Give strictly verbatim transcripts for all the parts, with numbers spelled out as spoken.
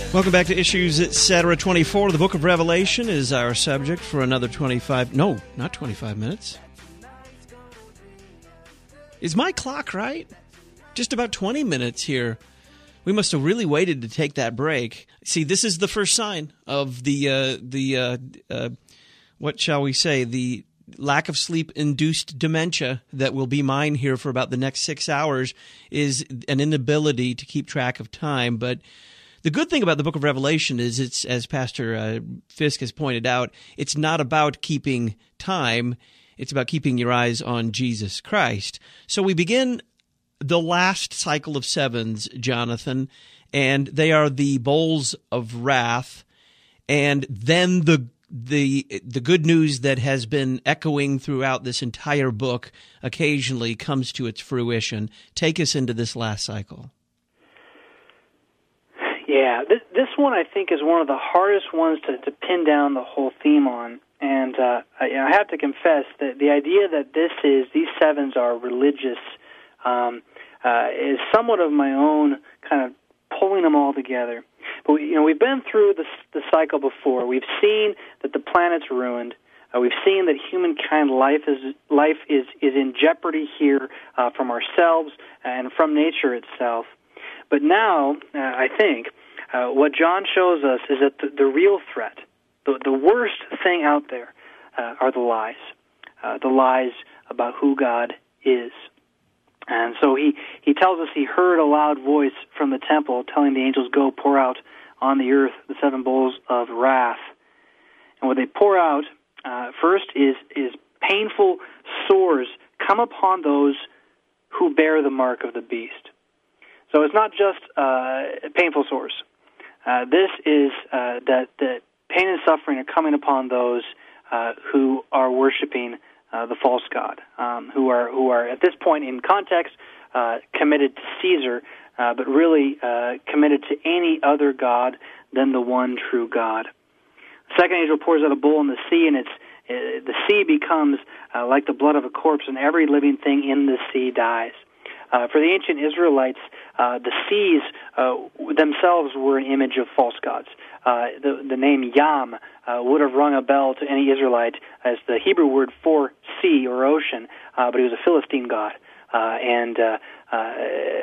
Welcome back to Issues, et cetera. twenty-four. The Book of Revelation is our subject for another twenty-five. No, not twenty-five minutes. Is my clock right? Just about twenty minutes here. We must have really waited to take that break. See, this is the first sign of the uh, the uh, uh, what shall we say, the lack of sleep-induced dementia that will be mine here for about the next six hours is an inability to keep track of time. But the good thing about the Book of Revelation is it's, as Pastor uh, Fisk has pointed out, it's not about keeping time. It's about keeping your eyes on Jesus Christ. So we begin the last cycle of sevens, Jonathan, and they are the bowls of wrath, and then the the the good news that has been echoing throughout this entire book occasionally comes to its fruition. Take us into this last cycle. Yeah, this, this one I think is one of the hardest ones to, to pin down the whole theme on. And uh, I, I have to confess that the idea that this is, these sevens are religious, um, uh, is somewhat of my own kind of pulling them all together. But we, you know, we've been through the, the cycle before. We've seen that the planet's ruined. Uh, we've seen that humankind life is life is, is in jeopardy here uh, from ourselves and from nature itself. But now, uh, I think, uh, what John shows us is that the, the real threat, the, the worst thing out there, uh, are the lies, uh, the lies about who God is. And so he, he tells us he heard a loud voice from the temple telling the angels, go pour out on the earth the seven bowls of wrath. And what they pour out, uh, first, is, is painful sores come upon those who bear the mark of the beast. So it's not just uh, painful sores. Uh, this is uh, that, that pain and suffering are coming upon those uh, who are worshiping uh, the false god, um, who are who are at this point in context uh, committed to Caesar, uh, but really uh, committed to any other god than the one true God. The second angel pours out a bowl in the sea, and it's uh, the sea becomes uh, like the blood of a corpse, and every living thing in the sea dies. Uh, for the ancient Israelites, uh, the seas uh, themselves were an image of false gods. Uh, the, the name Yam uh, would have rung a bell to any Israelite as the Hebrew word for sea or ocean, uh, but he was a Philistine god. Uh, and uh, uh,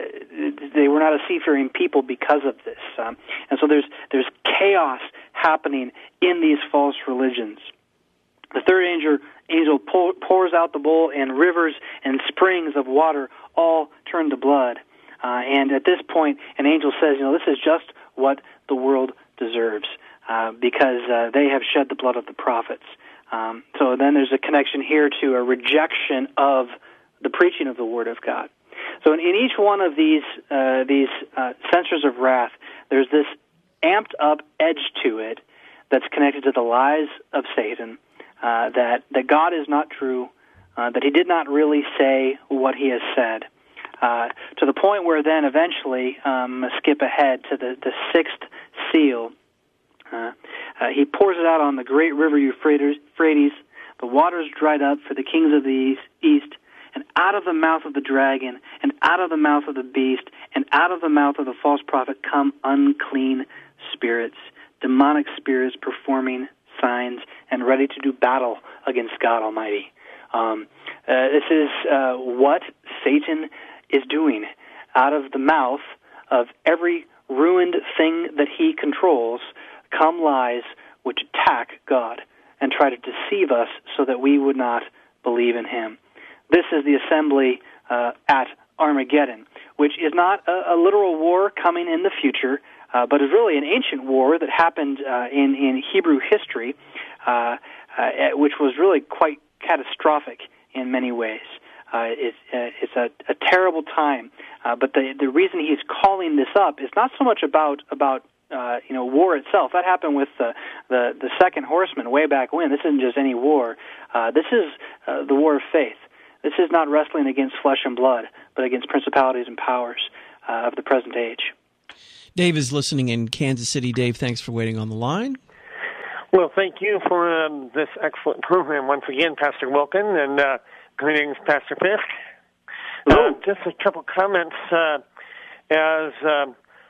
they were not a seafaring people because of this. Um, and so there's there's chaos happening in these false religions. The third angel, angel pour, pours out the bowl, and rivers and springs of water all turn to blood. Uh, and at this point, an angel says, you know, this is just what the world deserves, uh, because uh, they have shed the blood of the prophets. Um, so then there's a connection here to a rejection of the preaching of the Word of God. So in, in each one of these uh, these uh, censers of wrath, there's this amped up edge to it that's connected to the lies of Satan, uh, that, that God is not true, uh, that he did not really say what he has said, uh, to the point where then eventually, um, skip ahead to the, the sixth seal, uh, uh, he pours it out on the great river Euphrates, the waters dried up for the kings of the east, and out of the mouth of the dragon, and out of the mouth of the beast, and out of the mouth of the false prophet come unclean spirits, demonic spirits performing signs and ready to do battle against God Almighty. Um, uh, this is uh, what Satan is doing. Out of the mouth of every ruined thing that he controls come lies which attack God and try to deceive us so that we would not believe in him. This is the assembly uh, at Armageddon, which is not a, a literal war coming in the future, uh, but is really an ancient war that happened uh, in, in Hebrew history, uh, uh, which was really quite catastrophic in many ways. Uh, it's uh, it's a, a terrible time, uh, but the the reason he's calling this up is not so much about about uh, you know war itself. That happened with the, the the second horseman way back when. This isn't just any war. Uh, this is uh, the war of faith. This is not wrestling against flesh and blood, but against principalities and powers uh, of the present age. Dave is listening in Kansas City. Dave, thanks for waiting on the line. Well, thank you for um, this excellent program once again, Pastor Wilkin, and uh, greetings, Pastor Fisk. Uh, just a couple comments. Uh, as uh,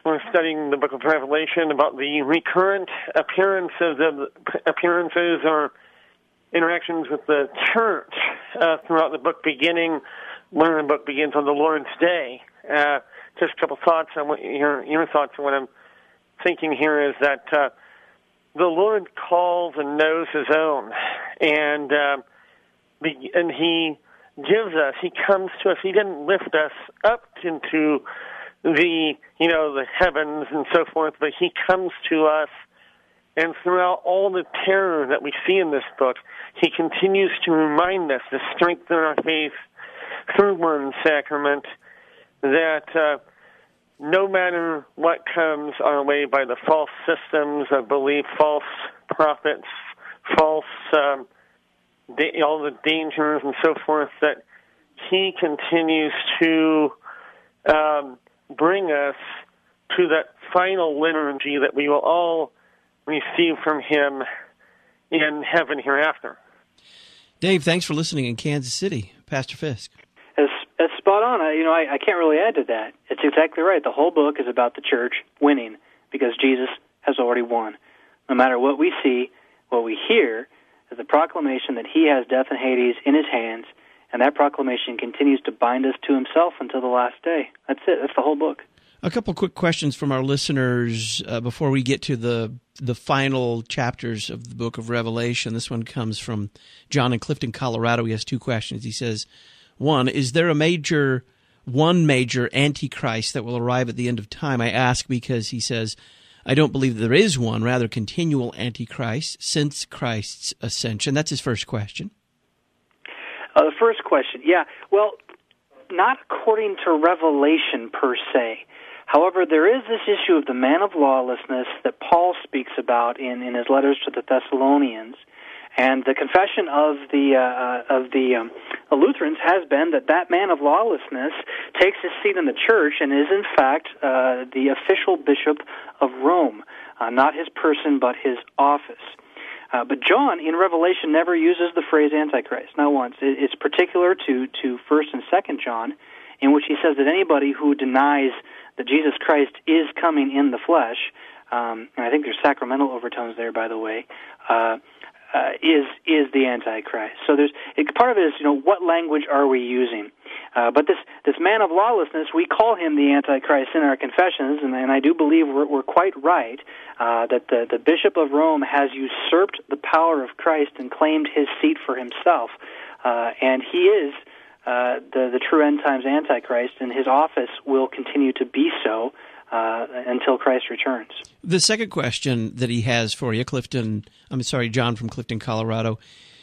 we're studying the book of Revelation about the recurrent appearances of appearances or interactions with the church uh, throughout the book, beginning when the book begins on the Lord's Day. Uh, just a couple thoughts on what your your thoughts on what I'm thinking here is that uh, the Lord calls and knows His own, and uh, be, and He gives us. He comes to us. He didn't lift us up into the, you know, the heavens and so forth, but He comes to us, and throughout all the terror that we see in this book, He continues to remind us to strengthen our faith through one sacrament, that uh, no matter what comes our way by the false systems of belief, false prophets, false, um, da- all the dangers and so forth, that He continues to um, bring us to that final liturgy that we will all receive from Him in heaven hereafter. Dave, thanks for listening in Kansas City. Pastor Fisk. It's, it's spot on. I, you know, I, I can't really add to that. It's exactly right. The whole book is about the church winning because Jesus has already won. No matter what we see, what we hear is the proclamation that He has death and Hades in His hands, and that proclamation continues to bind us to Himself until the last day. That's it. That's the whole book. A couple quick questions from our listeners uh, before we get to the the final chapters of the book of Revelation. This one comes from John in Clifton, Colorado. He has two questions. He says, one, is there a major, one major Antichrist that will arrive at the end of time? I ask because he says, I don't believe there is one, rather continual Antichrist since Christ's ascension. That's his first question. Uh, the first question, yeah. Well, not according to Revelation per se. However, there is this issue of the man of lawlessness that Paul speaks about in, in his letters to the Thessalonians, and the confession of the uh, of the, um, the Lutherans has been that that man of lawlessness takes his seat in the church and is in fact uh, the official bishop of Rome, uh, not his person but his office. Uh, but John, in Revelation, never uses the phrase Antichrist, not once. It, it's particular to, to First and Second John, in which he says that anybody who denies that Jesus Christ is coming in the flesh, um, and I think there's sacramental overtones there, by the way, uh, uh, is is the Antichrist. So there's it, part of it is, you know, what language are we using? Uh, but this this man of lawlessness, we call him the Antichrist in our confessions, and, and I do believe we're, we're quite right uh, that the, the Bishop of Rome has usurped the power of Christ and claimed his seat for himself, uh, and he is uh, the, the true end times Antichrist, and his office will continue to be so uh, until Christ returns. The second question that he has for you, Clifton, I'm sorry, John from Clifton, Colorado,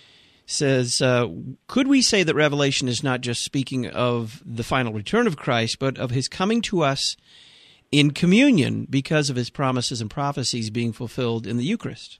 says, uh, could we say that Revelation is not just speaking of the final return of Christ, but of his coming to us in communion because of his promises and prophecies being fulfilled in the Eucharist?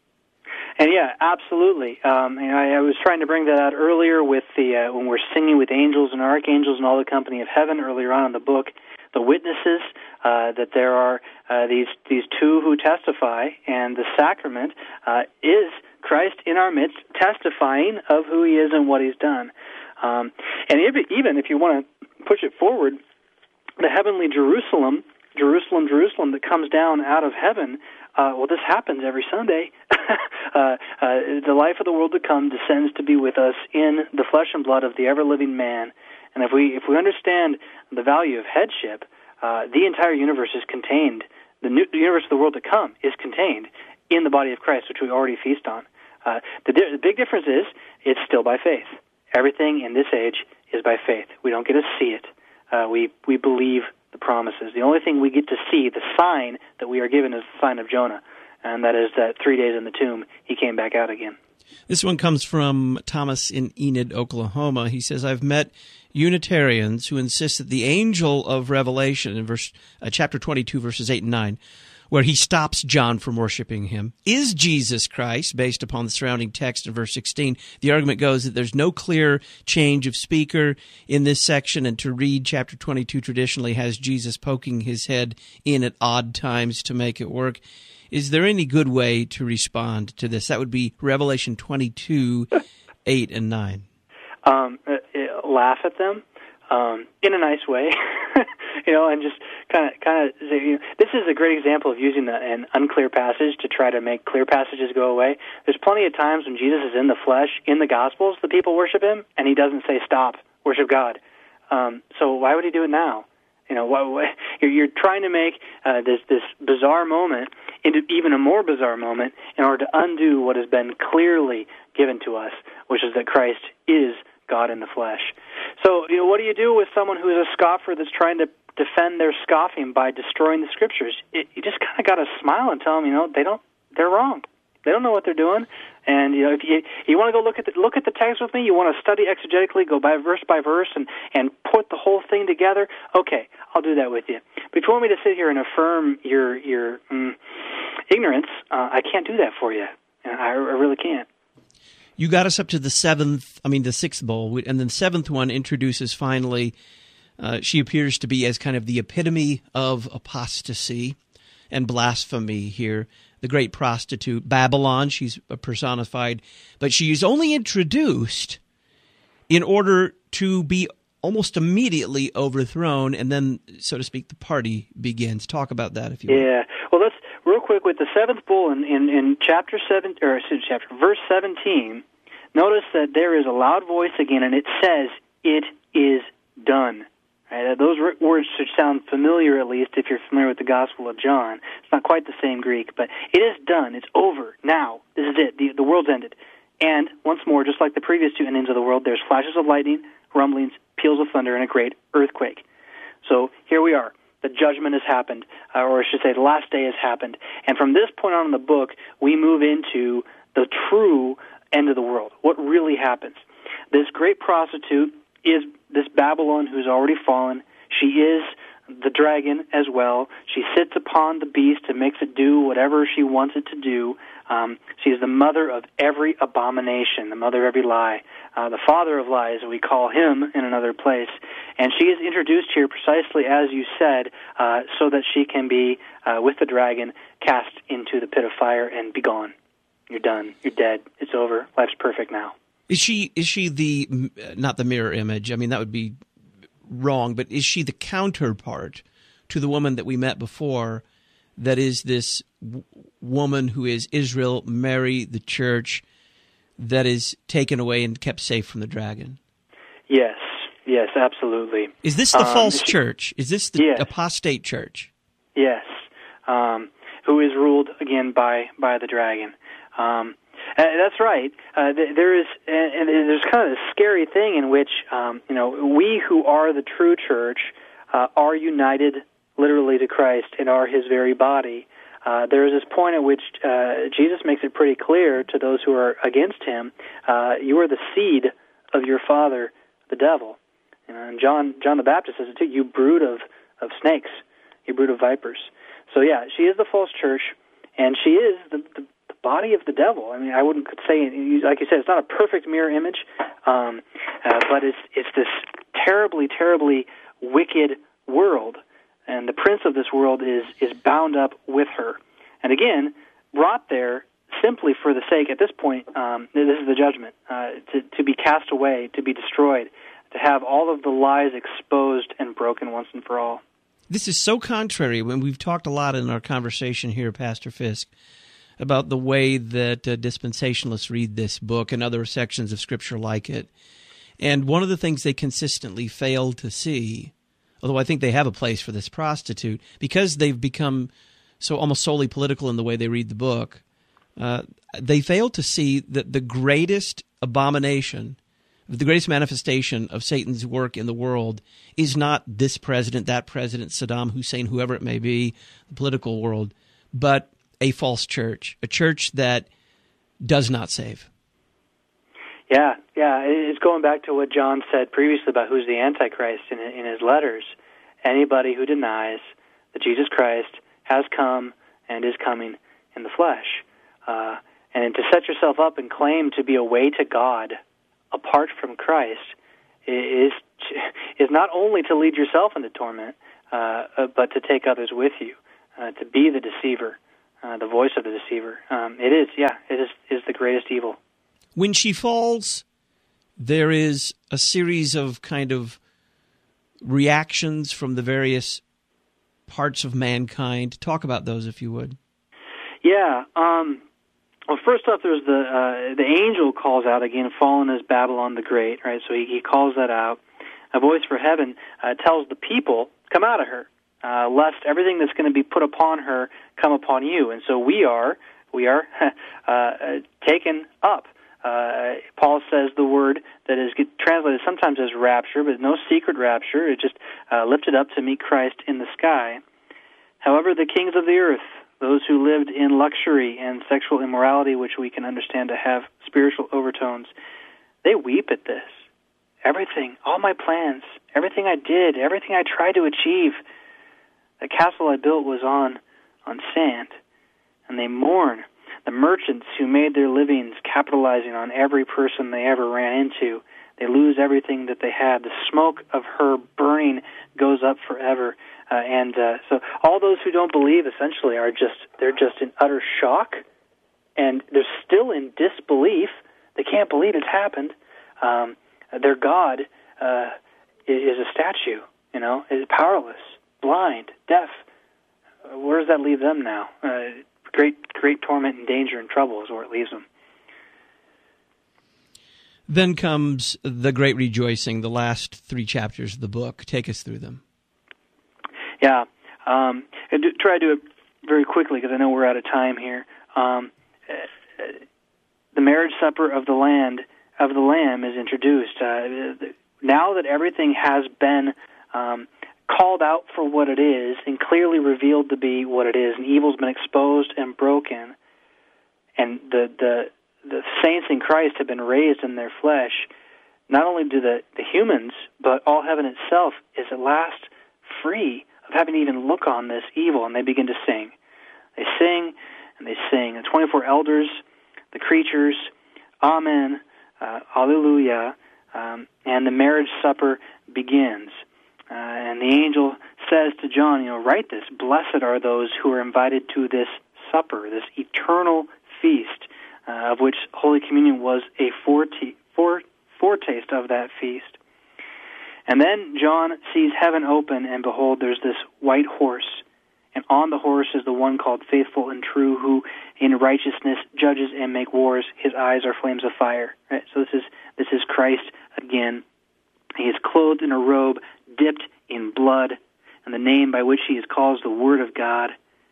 And yeah, absolutely. Um, and I, I was trying to bring that out earlier with the uh, when we're singing with angels and archangels and all the company of heaven earlier on in the book, the witnesses, uh, that there are uh, these these two who testify, and the sacrament uh, is Christ in our midst, testifying of who he is and what he's done. Um, and if, even if you want to push it forward, the heavenly Jerusalem, Jerusalem, Jerusalem that comes down out of heaven, uh, well, this happens every Sunday. uh, uh, the life of the world to come descends to be with us in the flesh and blood of the ever-living man. And if we if we understand the value of headship, uh, the entire universe is contained. The, new, the universe of the world to come is contained in the body of Christ, which we already feast on. Uh, the, di- the big difference is it's still by faith. Everything in this age is by faith. We don't get to see it. Uh, we we believe the promises. The only thing we get to see, the sign that we are given, is the sign of Jonah, and that is that three days in the tomb, he came back out again. This one comes from Thomas in Enid, Oklahoma. He says, I've met Unitarians who insist that the angel of Revelation, in verse uh, chapter twenty-two, verses eight and nine, where he stops John from worshiping him, is Jesus Christ, based upon the surrounding text in verse sixteen. The argument goes that there's no clear change of speaker in this section, and to read chapter twenty-two traditionally has Jesus poking his head in at odd times to make it work. Is there any good way to respond to this? That would be Revelation twenty-two, eight and nine. Um, uh, uh, laugh at them um, in a nice way. you know, and just kind of, kind of, you know, this is a great example of using the, an unclear passage to try to make clear passages go away. There's plenty of times when Jesus is in the flesh, in the Gospels, the people worship him, and he doesn't say, stop, worship God. Um, so why would he do it now? You know, why, why, you're, you're trying to make uh, this, this bizarre moment into even a more bizarre moment in order to undo what has been clearly given to us, which is that Christ is God in the flesh. So, you know, what do you do with someone who is a scoffer that's trying to defend their scoffing by destroying the Scriptures? It, you just kind of got to smile and tell them, you know, they don't, they're wrong. They don't know what they're doing. And, you know, if you, you want to go look at the, look at the text with me, you want to study exegetically, go by verse by verse and, and put the whole thing together, okay, I'll do that with you. But if you want me to sit here and affirm your your mm, ignorance, uh, I can't do that for you. I, I really can't. You got us up to the seventh, I mean the sixth bowl, and then the seventh one introduces finally, uh, she appears to be as kind of the epitome of apostasy and blasphemy here. The great prostitute, Babylon, she's personified, but she is only introduced in order to be almost immediately overthrown, and then, so to speak, the party begins. Talk about that if you want. Yeah. Well, let's real quick with the seventh bull in, in, in chapter seven or chapter verse seventeen. Notice that there is a loud voice again, and it says, "It is done." Right? Those words should sound familiar, at least if you're familiar with the Gospel of John. It's not quite the same Greek, but it is done. It's over now. This is it. The, the world's ended. And once more, just like the previous two endings of the world, there's flashes of lightning, rumblings, peals of thunder, and a great earthquake. So here we are. The judgment has happened, uh, or I should say the last day has happened. And from this point on in the book, we move into the true end of the world, what really happens. This great prostitute is this Babylon who's already fallen. She is the dragon as well. She sits upon the beast and makes it do whatever she wants it to do. Um, she is the mother of every abomination, the mother of every lie, uh, the father of lies, we call him in another place. And she is introduced here precisely as you said, uh, so that she can be, uh, with the dragon, cast into the pit of fire and be gone. You're done. You're dead. It's over. Life's perfect now. Is she is she the, not the mirror image, I mean, that would be wrong, but is she the counterpart to the woman that we met before, that is this w- woman who is Israel, Mary, the church, that is taken away and kept safe from the dragon? Yes, yes, absolutely. Is this the um, false she, church? Is this the yes. apostate church? Yes, um, who is ruled, again, by, by the dragon. Um Uh, that's right. Uh, th- there is, and, and there's kind of a scary thing in which, um, you know, we who are the true church uh, are united literally to Christ and are His very body. Uh, there is this point at which uh, Jesus makes it pretty clear to those who are against Him, uh, you are the seed of your father, the devil. You know, and John John the Baptist says it too, you brood of, of snakes, you brood of vipers. So yeah, she is the false church, and she is the, the body of the devil. I mean, I wouldn't say, like you said, it's not a perfect mirror image, um, uh, but it's it's this terribly, terribly wicked world, and the prince of this world is is bound up with her. And again, brought there simply for the sake, at this point, um, this is the judgment, uh, to, to be cast away, to be destroyed, to have all of the lies exposed and broken once and for all. This is so contrary, when we've talked a lot in our conversation here, Pastor Fisk, about the way that uh, dispensationalists read this book and other sections of Scripture like it. And one of the things they consistently fail to see, although I think they have a place for this prostitute, because they've become so almost solely political in the way they read the book, uh, they fail to see that the greatest abomination, the greatest manifestation of Satan's work in the world is not this president, that president, Saddam Hussein, whoever it may be, the political world, but a false church, a church that does not save. Yeah, yeah. It's going back to what John said previously about who's the Antichrist in, in his letters. Anybody who denies that Jesus Christ has come and is coming in the flesh. Uh, and to set yourself up and claim to be a way to God apart from Christ is is not only to lead yourself into torment, uh, but to take others with you, uh, to be the deceiver. Uh, the voice of the deceiver. Um, it is, yeah, it is, is the greatest evil. When she falls, there is a series of kind of reactions from the various parts of mankind. Talk about those, if you would. Yeah. Um, well, first off, there's the uh, the angel calls out again, "Fallen is Babylon the Great." Right. So he, he calls that out. A voice from heaven uh, tells the people, "Come out of her, uh, lest everything that's going to be put upon her come upon you." And so we are we are uh, taken up. Uh, Paul says the word that is translated sometimes as rapture, but no secret rapture. It just uh, lifted up to meet Christ in the sky. However, the kings of the earth, those who lived in luxury and sexual immorality, which we can understand to have spiritual overtones, they weep at this. Everything, all my plans, everything I did, everything I tried to achieve, the castle I built was on, on sand, and they mourn. The merchants who made their livings capitalizing on every person they ever ran into, they lose everything that they had. The smoke of her burning goes up forever. Uh, and uh, so all those who don't believe essentially are just, they're just in utter shock, and they're still in disbelief. They can't believe it's happened. Um, their God uh, is a statue, you know, is powerless, blind, deaf. Where does that leave them now? Uh, great, great torment and danger and trouble is where it leaves them. Then comes the great rejoicing, the last three chapters of the book. Take us through them. Yeah, um, I do, try to do it very quickly because I know we're out of time here. Um, the marriage supper of the land of the Lamb is introduced. Uh, now that everything has been um, called out for what it is and clearly revealed to be what it is, and evil's been exposed and broken, and the the the saints in Christ have been raised in their flesh, not only do the, the humans, but all heaven itself is at last free of having to even look on this evil, and they begin to sing. They sing, and they sing. The twenty-four elders, the creatures, Amen, uh, Alleluia, um, and the marriage supper begins. Uh, and the angel says to John, you know, write this, blessed are those who are invited to this supper, this eternal feast, uh, of which Holy Communion was a forete, fore, foretaste of that feast. And then John sees heaven open, and behold, there's this white horse. And on the horse is the one called Faithful and True, who in righteousness judges and make wars. His eyes are flames of fire. Right? So this is this is Christ again. He is clothed in a robe dipped in blood, and the name by which he is called is the Word of God.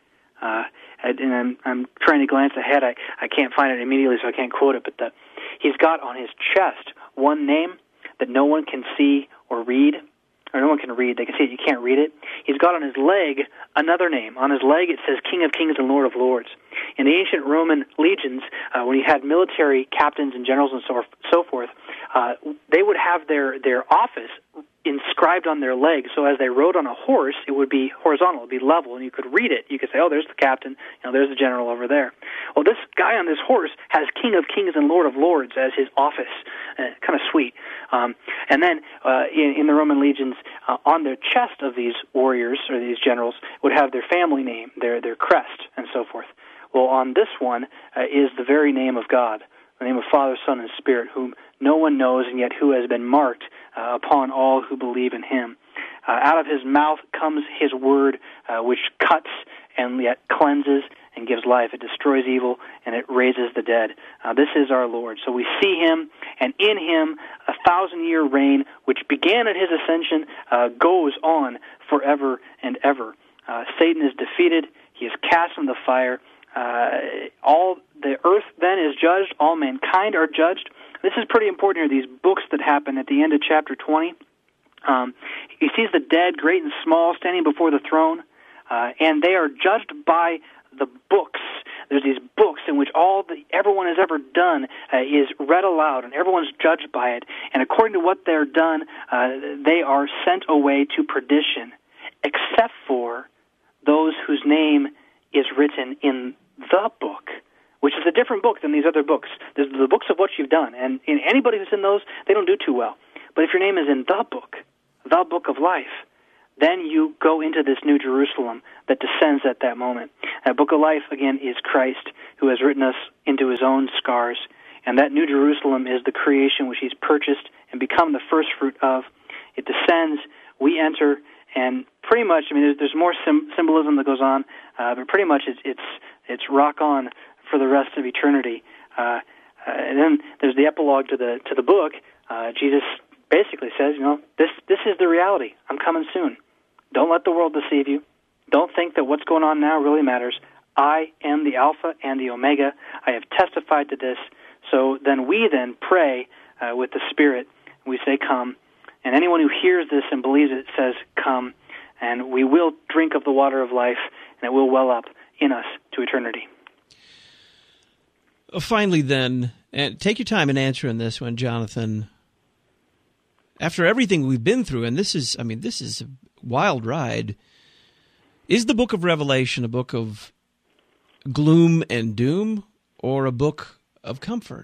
Uh, and I'm, I'm trying to glance ahead. I, I can't find it immediately, so I can't quote it. But the, he's got on his chest one name that no one can see or read, or no one can read. They can see it, you can't read it. He's got on his leg another name. On his leg it says King of Kings and Lord of Lords. In the ancient Roman legions, uh, when you had military captains and generals and so, so forth, uh, they would have their, their office inscribed on their legs, so as they rode on a horse, it would be horizontal, it would be level, and you could read it. You could say, oh, there's the captain, you know, there's the general over there. Well, this guy on this horse has King of Kings and Lord of Lords as his office. Uh, kind of sweet. Um, and then uh, in, in the Roman legions, uh, on their chest of these warriors, or these generals, would have their family name, their, their crest, and so forth. Well, on this one uh, is the very name of God, the name of Father, Son, and Spirit, whom no one knows, and yet who has been marked uh, upon all who believe in him. Uh, out of his mouth comes his word, uh, which cuts and yet cleanses and gives life. It destroys evil, and it raises the dead. Uh, this is our Lord. So we see him, and in him a thousand-year reign, which began at his ascension, uh, goes on forever and ever. Uh, Satan is defeated. He is cast in the fire. Uh, all the earth then is judged. All mankind are judged. This is pretty important here, these books that happen at the end of chapter twenty. Um, he sees the dead, great and small, standing before the throne, uh, and they are judged by the books. There's these books in which all the everyone has ever done uh, is read aloud, and everyone's judged by it. And according to what they're done, uh, they are sent away to perdition, except for those whose name is written in the book, which is a different book than these other books. There's the books of what you've done, and in anybody who's in those, they don't do too well. But if your name is in the book, the book of life, then you go into this new Jerusalem that descends at that moment. That book of life, again, is Christ, who has written us into his own scars. And that new Jerusalem is the creation which he's purchased and become the first fruit of. It descends we enter, and pretty much, I mean, there's, there's more sim- symbolism that goes on, uh, but pretty much it's, it's it's rock on for the rest of eternity. Uh, uh, and then there's the epilogue to the to the book. Uh, Jesus basically says, you know, this this is the reality. I'm coming soon. Don't let the world deceive you. Don't think that what's going on now really matters. I am the Alpha and the Omega. I have testified to this. So then we then pray uh, with the Spirit. We say, come. And anyone who hears this and believes it says, come. And we will drink of the water of life, and it will well up in us to eternity. Finally, then, and take your time in answering this one, Jonathan. After everything we've been through, and this is, I mean, this is a wild ride, is the book of Revelation a book of gloom and doom or a book of comfort?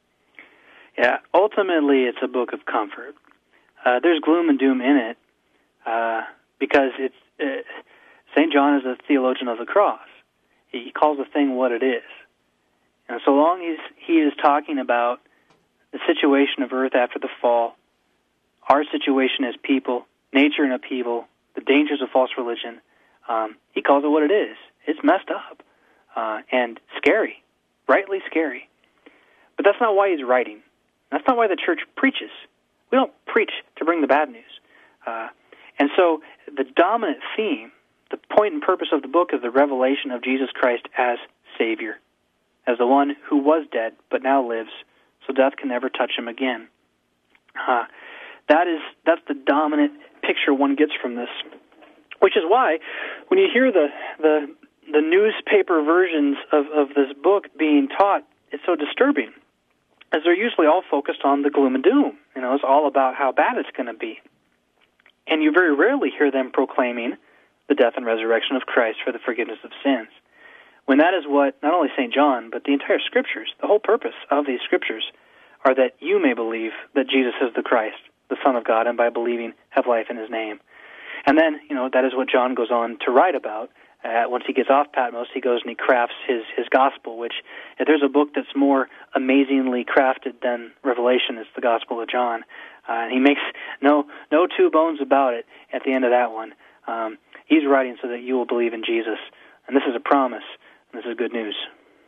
Yeah, ultimately it's a book of comfort. Uh, there's gloom and doom in it uh, because it's uh, Saint John is a theologian of the cross. He calls a thing what it is. And so long as he is talking about the situation of earth after the fall, our situation as people, nature and upheaval, the dangers of false religion, um, he calls it what it is. It's messed up uh, and scary, rightly scary. But that's not why he's writing. That's not why the church preaches. We don't preach to bring the bad news. Uh, and so the dominant theme, the point and purpose of the book is the revelation of Jesus Christ as Savior, as the one who was dead but now lives, so death can never touch him again. Uh, that is, that's the dominant picture one gets from this, which is why when you hear the the, the newspaper versions of, of this book being taught, it's so disturbing, as they're usually all focused on the gloom and doom. You know, it's all about how bad it's going to be. And you very rarely hear them proclaiming the death and resurrection of Christ for the forgiveness of sins, when that is what not only Saint John, but the entire Scriptures, the whole purpose of these Scriptures, are that you may believe that Jesus is the Christ, the Son of God, and by believing have life in his name. And then, you know, that is what John goes on to write about. Uh, once he gets off Patmos, he goes and he crafts his, his gospel, which, if there's a book that's more amazingly crafted than Revelation, it's the Gospel of John. Uh, and he makes no no two bones about it at the end of that one. Um, he's writing so that you will believe in Jesus. And this is a promise, and this is good news.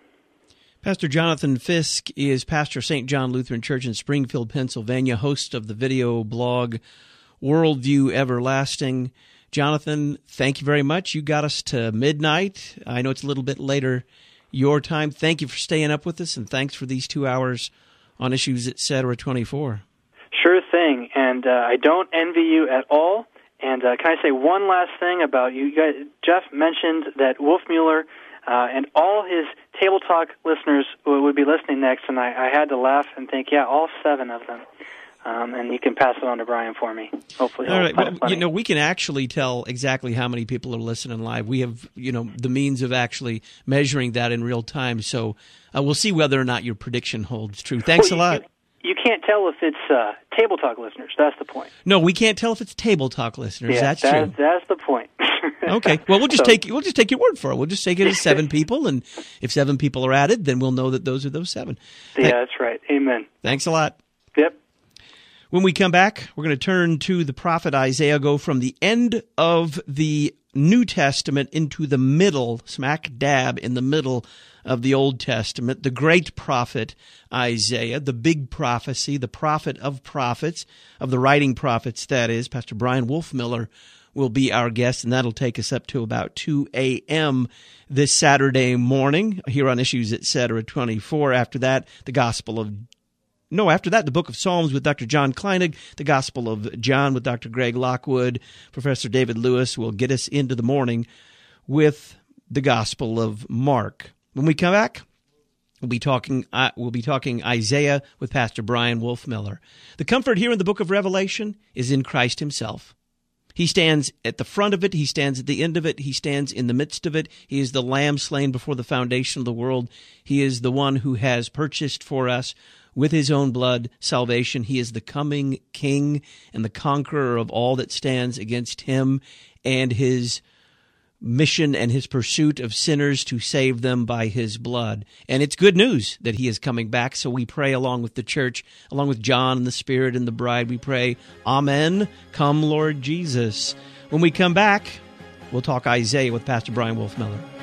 Pastor Jonathan Fisk is pastor of Saint John Lutheran Church in Springfield, Pennsylvania, host of the video blog Worldview Everlasting. Jonathan, thank you very much. You got us to midnight. I know it's a little bit later your time. Thank you for staying up with us, and thanks for these two hours on Issues Etc. twenty-four. Sure thing, and uh, I don't envy you at all. And uh, can I say one last thing about you? you guys, Jeff mentioned that Wolfmueller uh, and all his Table Talk listeners w- would be listening next, and I, I had to laugh and think, yeah, all seven of them. Um, and you can pass it on to Brian for me. Hopefully, all right. Well, you know, we can actually tell exactly how many people are listening live. We have, you know, the means of actually measuring that in real time. So uh, we'll see whether or not your prediction holds true. Thanks well, a lot. You, you can't tell if it's uh, Table Talk listeners. That's the point. No, we can't tell if it's Table Talk listeners. Yeah, that's, that's true. That's the point. Okay. Well, we'll just so, take we'll just take your word for it. We'll just take it as seven people, and if seven people are added, then we'll know that those are those seven. Yeah, Th- that's right. Amen. Thanks a lot. Yep. When we come back, we're going to turn to the prophet Isaiah, go from the end of the New Testament into the middle, smack dab in the middle of the Old Testament, the great prophet Isaiah, the big prophecy, the prophet of prophets, of the writing prophets, that is. Pastor Brian Wolfmueller will be our guest, and that'll take us up to about two a.m. this Saturday morning here on Issues Etc. twenty-four. After that, the Gospel of No, after that, the Book of Psalms with Doctor John Kleinig, the Gospel of John with Doctor Greg Lockwood. Professor David Lewis will get us into the morning with the Gospel of Mark. When we come back, we'll be talking uh, we'll be talking Isaiah with Pastor Brian Wolfmueller. The comfort here in the book of Revelation is in Christ himself. He stands at the front of it. He stands at the end of it. He stands in the midst of it. He is the Lamb slain before the foundation of the world. He is the one who has purchased for us with his own blood salvation. He is the coming King and the conqueror of all that stands against him and his mission and his pursuit of sinners to save them by his blood. And it's good news that he is coming back, so we pray along with the church, along with John and the Spirit and the bride. We pray, Amen, come Lord Jesus. When we come back, we'll talk Isaiah with Pastor Brian Wolfmueller.